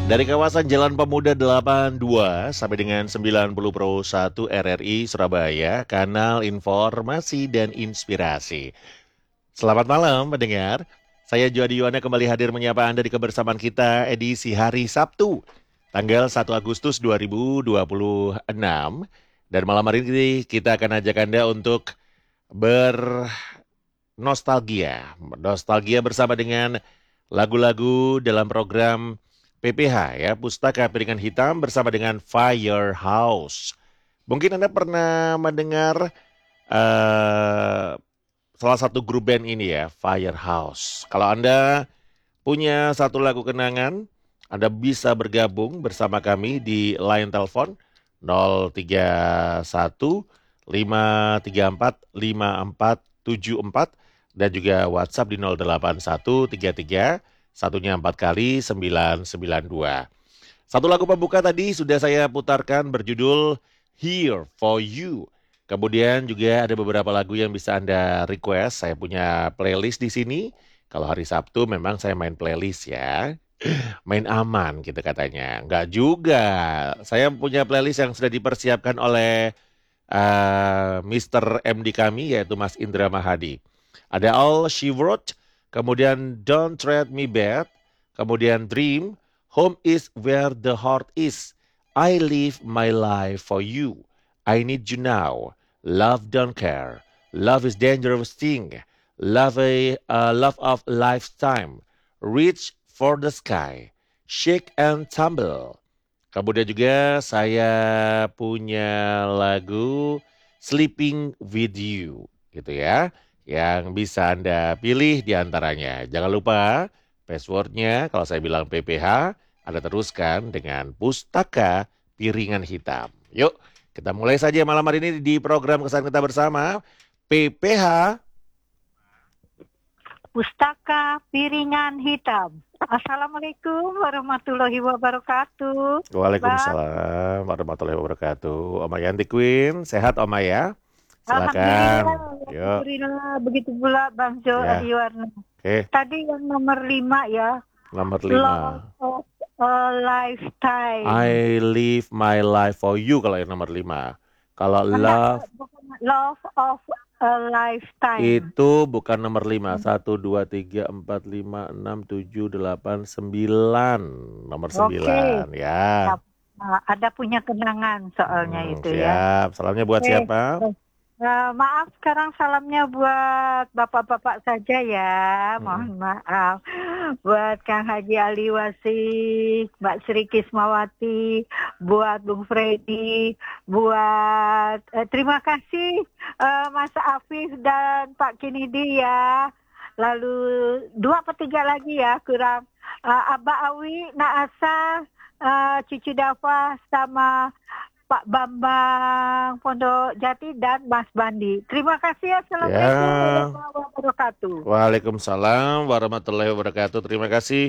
Dari kawasan Jalan Pemuda 82 sampai dengan 90 Pro 1 RRI Surabaya, kanal informasi dan inspirasi. Selamat malam pendengar, saya Juadi Yuwana kembali hadir menyapa Anda di kebersamaan kita edisi hari Sabtu, tanggal 1 Agustus 2026. Dan malam hari ini kita akan ajak Anda untuk bernostalgia. Nostalgia bersama dengan lagu-lagu dalam program PPH ya, Pustaka Piringan Hitam bersama dengan Firehouse. Mungkin Anda pernah mendengar salah satu grup band ini ya, Firehouse. Kalau Anda punya satu lagu kenangan, Anda bisa bergabung bersama kami di line telepon 031 534 5474 dan juga WhatsApp di 08133 satunya 4 kali 992. Satu lagu pembuka tadi sudah saya putarkan berjudul Here For You. Kemudian juga ada beberapa lagu yang bisa Anda request. Saya punya playlist di sini. Kalau hari Sabtu memang saya main playlist ya. Main aman gitu katanya. Enggak juga. Saya punya playlist yang sudah dipersiapkan oleh Mr. MD kami yaitu Mas Indra Mahadi. Ada All She Wrote, kemudian Don't Treat Me Bad, kemudian Dream, Home is Where the Heart Is, I Live My Life for You, I Need You Now, Love Don't Care, Love is Dangerous Thing, Love of Lifetime, Reach for the Sky, Shake and Tumble. Kemudian juga saya punya lagu Sleeping With You gitu ya, yang bisa Anda pilih di antaranya. Jangan lupa passwordnya kalau saya bilang PPH, Anda teruskan dengan Pustaka Piringan Hitam. Yuk, kita mulai saja malam hari ini di program Kesan Kita Bersama, PPH. Pustaka Piringan Hitam. Assalamualaikum warahmatullahi wabarakatuh. Waalaikumsalam warahmatullahi wabarakatuh. Oma Yanti Queen, sehat Oma ya? Silakan. Yuk. Alhamdulillah, begitu pula Bang Jo Ya. Adiwarna. Oke, Tadi yang nomor 5 ya. nomor 5. Love of a Lifetime. I live my life for you kalau yang nomor 5. Kalau love Love of a Lifetime. itu bukan nomor 5. 1, 2, 3, 4, 5, 6, 7, 8, 9. Nomor 9 ya. Ada punya kenangan soalnya itu ya. Siap. Salamnya buat siapa? Maaf, sekarang salamnya buat bapak-bapak saja ya. Mohon maaf. Buat Kang Haji Ali Wasik, Mbak Sri Kismawati, buat Bung Freddy, buat terima kasih Mas Afif dan Pak Kinidi ya. Lalu 2 atau 3 lagi ya kurang. Abah Awi, Naasa, Cici Dafa sama Pak Bambang Pondok Jati dan Mas Bandi. Terima kasih. Assalamualaikum warahmatullahi wabarakatuh. Waalaikumsalam warahmatullahi wabarakatuh. Terima kasih.